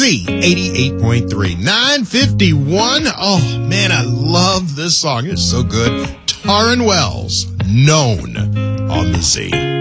Z 88.3, 951. Oh, man, I love this song. It's so good. Taryn Wells, Known on the Z.